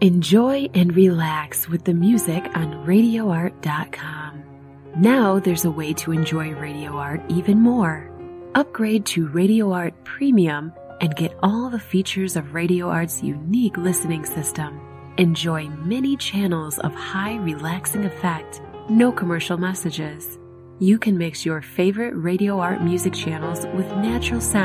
Enjoy and relax with the music on RadioArt.com. Now there's a way to enjoy Radio Art even more. Upgrade to Radio Art Premium and get all the features of Radio Art's unique listening system. Enjoy many channels of high relaxing effect, no commercial messages. You can mix your favorite Radio Art music channels with natural sound